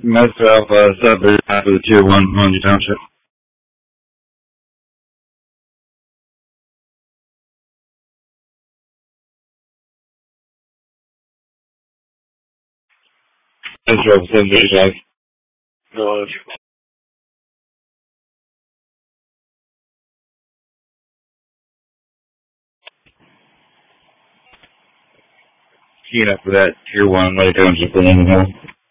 Master Alpha, Sub after the Tier 1, Monty Township. Master Alpha, 735. Go ahead. Keying up for that Tier 1, Monty Township, for London.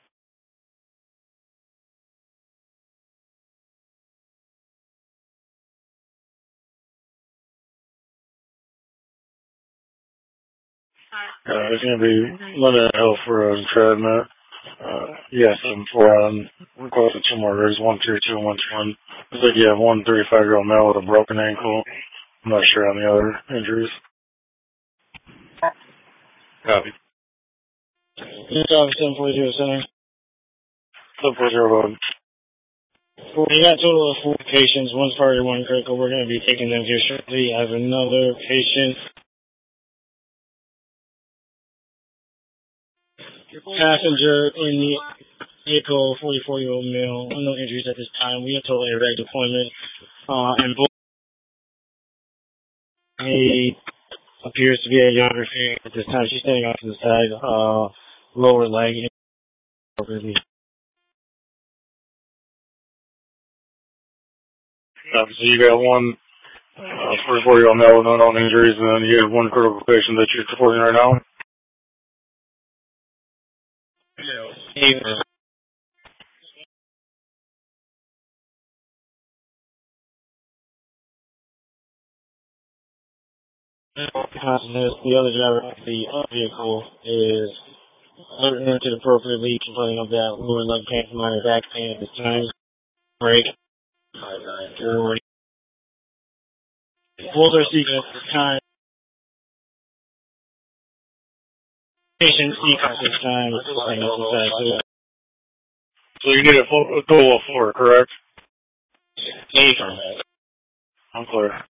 It's going to be London Hill for treadmill. Yes, and for requested 2 more rigs, 132 and 121. Looks like you have 1 35-year-old male with a broken ankle. I'm not sure on the other injuries. Copy. Copy, 740 center. 740 road. We got a total of 4 patients, 1 started, 1 critical. We're going to be taking them here shortly. I have another patient. Passenger in the vehicle, 44-year-old male, no injuries at this time. We have total airback deployment. And both he appears to be a younger female at this time. She's standing off to the side, lower leg. Really. So you got 1 44-year-old male with no known injuries, and then you have 1 critical patient that you're supporting right now. Yeah. The other driver of the vehicle is oriented appropriately, complaining of that lower leg pain, minor back pain at this time. Break. Both are seeking at this time. Patient seek at this time. So you need a total of 4, correct? 8. I'm clear.